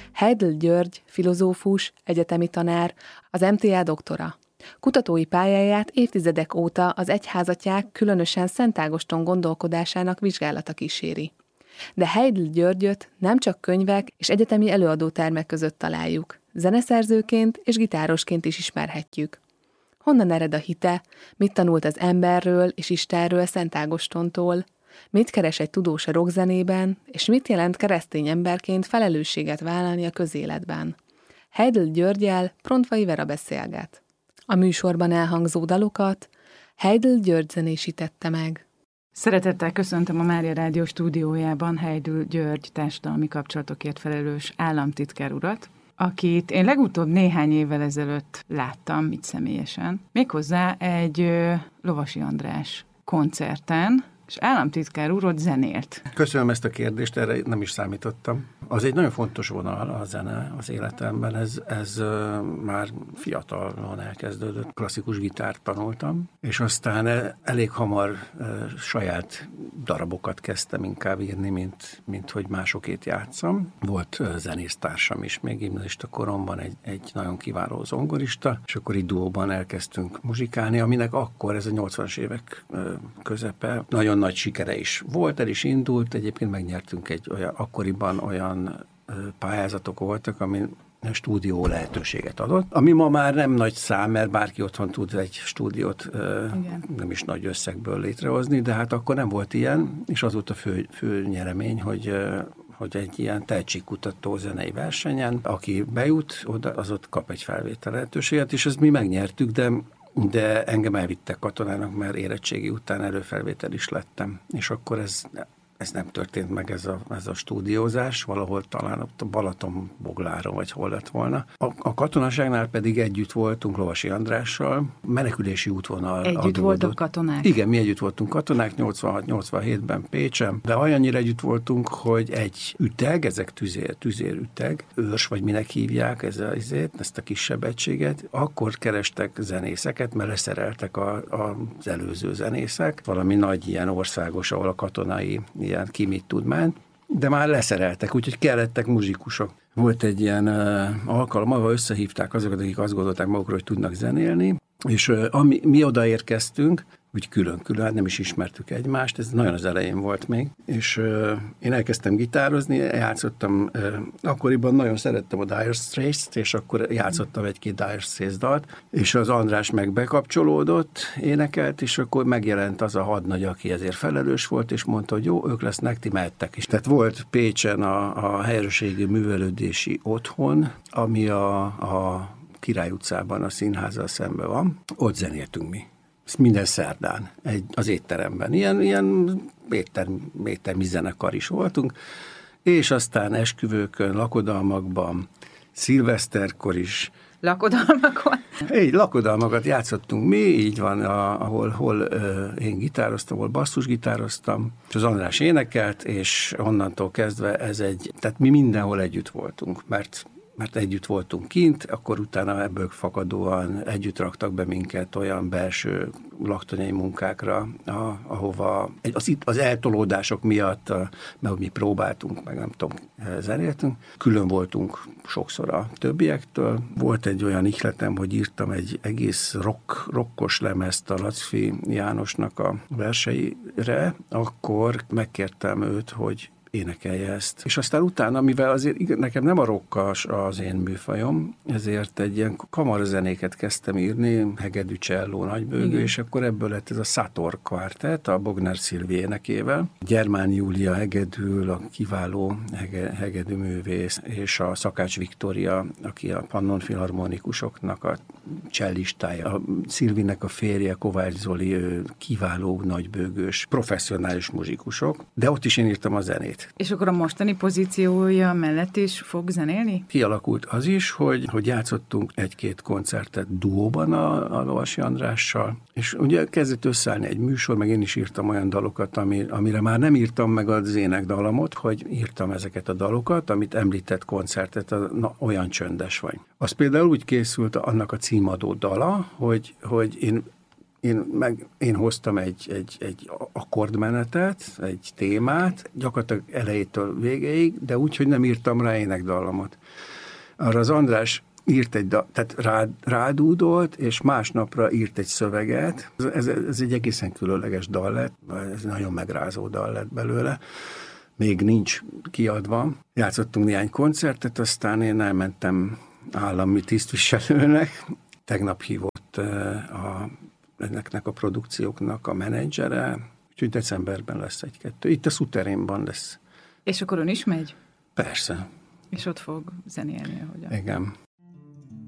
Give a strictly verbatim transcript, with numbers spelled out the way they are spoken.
Heidl György, filozófus, egyetemi tanár, az em té á doktora. Kutatói pályáját évtizedek óta az egyházatják, különösen Szent Ágoston gondolkodásának vizsgálata kíséri. De Heidl Györgyöt nem csak könyvek és egyetemi előadótermek között találjuk. Zeneszerzőként és gitárosként is ismerhetjük. Honnan ered a hite, mit tanult az emberről és Istenről Szent Ágostontól, mit keres egy tudós a rockzenében, és mit jelent keresztény emberként felelősséget vállalni a közéletben. Heidl Györggyel Prontvai Vera beszélget. A műsorban elhangzó dalokat Heidl György zenésítette meg. Szeretettel köszöntöm a Mária Rádió stúdiójában Heidl György társadalmi kapcsolatokért felelős államtitkár urat, akit én legutóbb néhány évvel ezelőtt láttam itt személyesen, méghozzá egy ö, Lovasi András koncerten, és államtitkár úr ott zenélt. Köszönöm ezt a kérdést, erre nem is számítottam. Az egy nagyon fontos vonal a zene az életemben, ez, ez uh, már fiatalon elkezdődött. Klasszikus gitárt tanultam, és aztán elég hamar uh, saját darabokat kezdtem inkább írni, mint, mint hogy másokét játszam. Volt uh, zenésztársam is, még gimnazista koromban egy, egy nagyon kiváló zongorista, és akkor így duóban elkezdtünk muzsikálni, aminek akkor, ez a nyolcvanas évek uh, közepe, nagyon nagy sikere is volt, el is indult, egyébként megnyertünk egy olyan, akkoriban olyan pályázatok voltak, ami stúdió lehetőséget adott, ami ma már nem nagy szám, mert bárki otthon tud egy stúdiót Igen. nem is nagy összegből létrehozni, de hát akkor nem volt ilyen, és az volt a fő, fő nyeremény, hogy hogy egy ilyen tehetségkutató zenei versenyen, aki bejut, oda, az ott kap egy felvétel lehetőséget, és ezt mi megnyertük, de de engem elvittek katonának, mert érettségi után előfelvétel is lettem, és akkor ez, ez nem történt meg, ez a, ez a stúdiózás, valahol talán ott a Balatonbogláron, vagy hol lett volna. A, a katonaságnál pedig együtt voltunk Lovasi Andrással, menekülési útvonal Együtt adódott. voltak katonák? Igen, mi együtt voltunk katonák, nyolcvanhat nyolcvanhétben Pécsen, de olyannyira együtt voltunk, hogy egy üteg, ezek tüzér, tüzérüteg, őrs, vagy minek hívják ez a, ezt a kisebb egységet, akkor kerestek zenészeket, mert leszereltek a, a, az előző zenészek, valami nagy ilyen országos, ahol a katonai ilyen ki mit tud már, de már leszereltek, úgyhogy kellettek muzsikusok. Volt egy ilyen uh, alkalom, ahol összehívták azokat, akik azt gondolták magukról, hogy tudnak zenélni, és uh, ami, mi odaérkeztünk, úgy külön-külön, hát nem is ismertük egymást, ez nagyon az elején volt még, és uh, én elkezdtem gitározni, játszottam, uh, akkoriban nagyon szerettem a Dire Straits-t, és akkor játszottam egy-két Dire Straits dalt, és az András meg bekapcsolódott, énekelt, és akkor megjelent az a hadnagy, aki ezért felelős volt, és mondta, hogy jó, ők lesznek, ti mehettek is. Tehát volt Pécsen a, a helyőrségi művelődési otthon, ami a, a Király utcában a színházzal szemben van, ott zenéltünk mi. Minden szerdán, egy, az étteremben. Ilyen, ilyen étter, éttermi zenekar is voltunk, és aztán esküvőkön, lakodalmakban, szilveszterkor is. Lakodalmakon? Így, lakodalmakat játszottunk mi, így van, a, ahol hol, uh, én gitároztam, hol basszusgitároztam, és az András énekelt, és onnantól kezdve ez egy, tehát mi mindenhol együtt voltunk, mert mert együtt voltunk kint, akkor utána ebből fakadóan együtt raktak be minket olyan belső laktanyai munkákra, ahova az, az eltolódások miatt, meg mi próbáltunk, meg nem tudom, zenéltünk. Külön voltunk sokszor a többiektől. Volt egy olyan ihletem, hogy írtam egy egész rock, rockos lemezt a Lacfi Jánosnak a verseire, akkor megkértem őt, hogy énekelje ezt. És aztán utána, mivel azért nekem nem a rockas az én műfajom, ezért egy ilyen kamarazenéket kezdtem írni, hegedű, cselló, nagybőgő, Igen. és akkor ebből lett ez a Sator Quartet, a Bogner Szilvi énekével. Gyermán Júlia hegedül, a kiváló hege, hegedű művész, és a Szakács Viktória, aki a Pannon Filharmonikusoknak a cellistája. A Szilvinek a férje, Kovács Zoli, ő kiváló, nagybőgős, professzionális muzsikusok, de ott is én írtam a zenét. És akkor a mostani pozíciója mellett is fog zenélni? Kialakult az is, hogy, hogy játszottunk egy-két koncertet duóban a, a Lovasi Andrással, és ugye kezdett összeállni egy műsor, meg én is írtam olyan dalokat, ami, amire már nem írtam meg az énekdalamot, hogy írtam ezeket a dalokat, amit említett koncertet, a, na, olyan csöndes vagy. Az például úgy készült annak a címadó dala, hogy, hogy én Én, meg, én hoztam egy, egy, egy akkordmenetet, egy témát, gyakorlatilag elejétől végéig, de úgy, hogy nem írtam rá énekdallamot. Arra az András írt egy, tehát rá, rádúdolt, és másnapra írt egy szöveget. Ez, ez egy egészen különleges dal lett, ez nagyon megrázó dal lett belőle. Még nincs kiadva. Játszottunk néhány koncertet, aztán én elmentem állami tisztviselőnek. Tegnap hívott a, ennek a produkcióknak a menedzsere, úgyhogy decemberben lesz egy-kettő. Itt a Szuterénban lesz. És akkor ön is megy? Persze. És ott fog zenélni, ahogyan. Igen.